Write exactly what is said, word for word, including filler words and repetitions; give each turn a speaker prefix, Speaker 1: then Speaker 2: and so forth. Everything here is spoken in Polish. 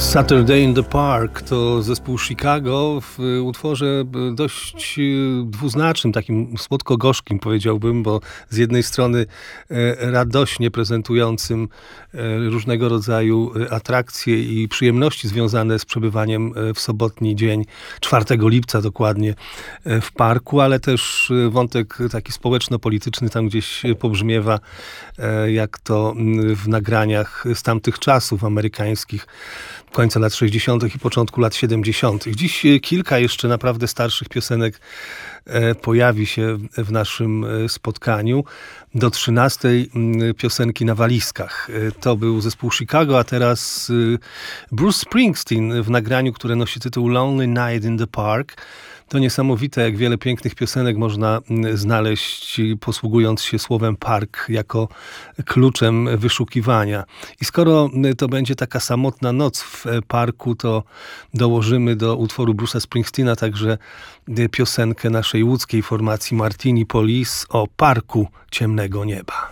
Speaker 1: Saturday in the Park to zespół Chicago w utworze dość dwuznacznym, takim słodko-gorzkim powiedziałbym, bo z jednej strony radośnie prezentującym różnego rodzaju atrakcje i przyjemności związane z przebywaniem w sobotni dzień, czwartego lipca dokładnie, w parku, ale też wątek taki społeczno-polityczny tam gdzieś pobrzmiewa, jak to w nagraniach z tamtych czasów amerykańskich, końca lat sześćdziesiątych i początku lat siedemdziesiątych. Dziś kilka jeszcze naprawdę starszych piosenek pojawi się w naszym spotkaniu. Do trzynastej piosenki na walizkach. To był zespół Chicago, a teraz Bruce Springsteen w nagraniu, które nosi tytuł Lonely Night in the Park. To niesamowite, jak wiele pięknych piosenek można znaleźć, posługując się słowem park jako kluczem wyszukiwania. I skoro to będzie taka samotna noc w parku, to dołożymy do utworu Bruce'a Springsteena także piosenkę naszej łódzkiej formacji Martini Police o parku ciemnego nieba.